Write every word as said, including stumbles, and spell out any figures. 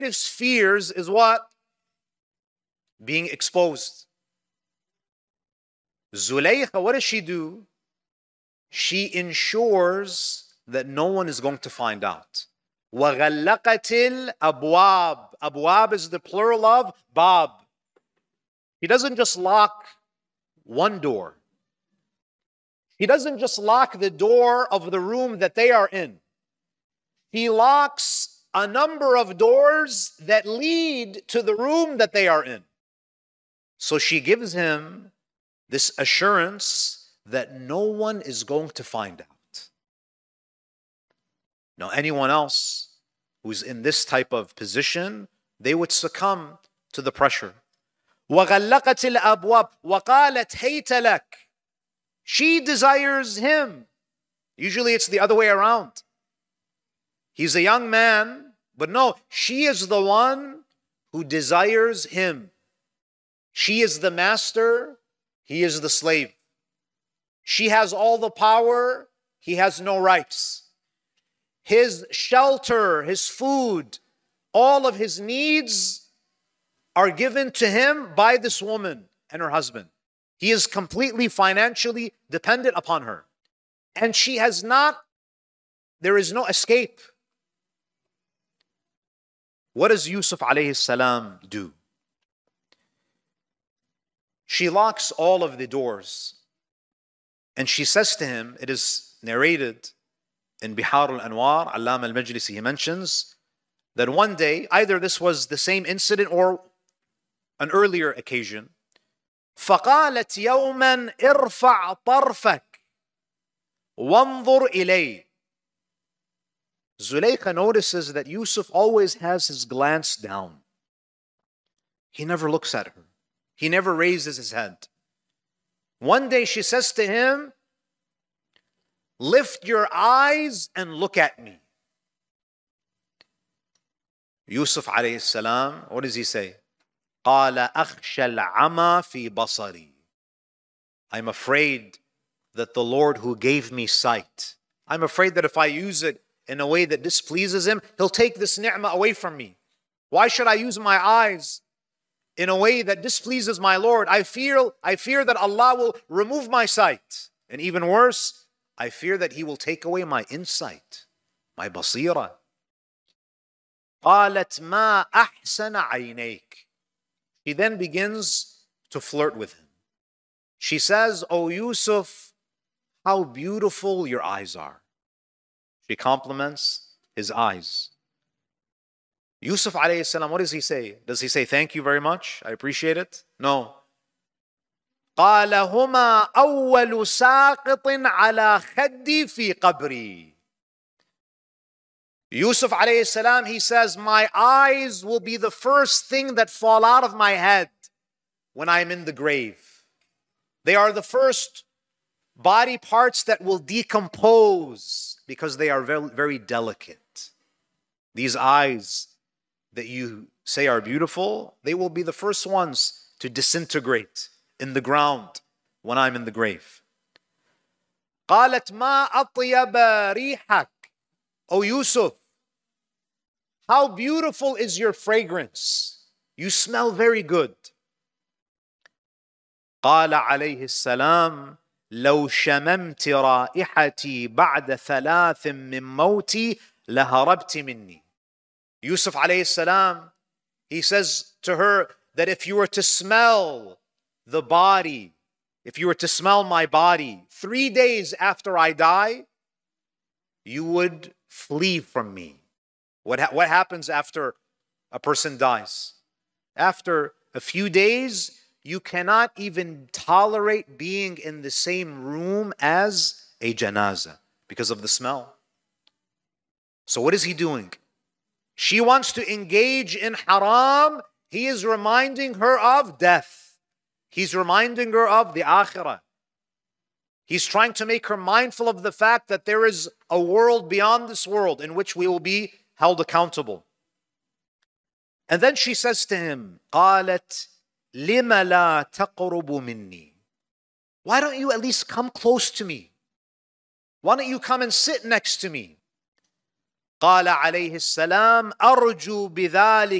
detective's fears is what? Being exposed. Zulaykha, what does she do? She ensures that no one is going to find out. وَغَلَّقَتِ الْأَبْوَابِ. Abwab is the plural of bab. He doesn't just lock one door. He doesn't just lock the door of the room that they are in. He locks a number of doors that lead to the room that they are in. So she gives him this assurance that no one is going to find out. Now, anyone else who's in this type of position, they would succumb to the pressure. وَغَلَّقَتِ الْأَبْوَابِ وَقَالَتْ هَيْتَ لَكَ. She desires him. Usually it's the other way around. He's a young man, but no, she is the one who desires him. She is the master, he is the slave. She has all the power, he has no rights. His shelter, his food, all of his needs are given to him by this woman and her husband. He is completely financially dependent upon her. And she has not, there is no escape. What does Yusuf alayhi salam do? She locks all of the doors. And she says to him, it is narrated in Bihar al-Anwar, Allama al-Majlisi, he mentions that one day, either this was the same incident or an earlier occasion, فَقَالَتْ يَوْمًا إِرْفَعْ طَرْفَكَ وَانظُرْ إِلَيْهِ. Zulaykha notices that Yusuf always has his glance down. He never looks at her. He never raises his head. One day she says to him, lift your eyes and look at me. Yusuf alayhi salam, what does he say? قَالَ أَخْشَى الْعَمَى فِي بَصَرِي. I'm afraid that the Lord who gave me sight, I'm afraid that if I use it in a way that displeases him, he'll take this ni'mah away from me. Why should I use my eyes in a way that displeases my Lord? I feel, I fear that Allah will remove my sight. And even worse, I fear that He will take away my insight, my basira. قالت ما أحسن عينيك. She then begins to flirt with him. She says, "O Yusuf, how beautiful your eyes are." She compliments his eyes. Yusuf alayhi salam, what does he say? Does he say, "Thank you very much, I appreciate it"? No. قال هما أول ساقط على خدي في قبري. Yusuf alayhi salam, he says, my eyes will be the first thing that fall out of my head when I'm in the grave. They are the first body parts that will decompose because they are very, very delicate. These eyes that you say are beautiful, they will be the first ones to disintegrate in the ground when I'm in the grave. قالت ما أطيب ريحك. O Yusuf, how beautiful is your fragrance. You smell very good. قال عليه السلام لو شممت رائحتي بعد ثلاث من موتي لهربت مني. Yusuf alayhi salam, he says to her that if you were to smell the body, if you were to smell my body three days after I die, you would flee from me. What, ha- what happens after a person dies? After a few days, you cannot even tolerate being in the same room as a janazah because of the smell. So what is he doing? She wants to engage in haram. He is reminding her of death. He's reminding her of the akhirah. He's trying to make her mindful of the fact that there is a world beyond this world in which we will be held accountable. And then she says to him, قالت لم لا تقرب مني. Why don't you at least come close to me? Why don't you come and sit next to me? قال عليه السلام: أرجو بذلك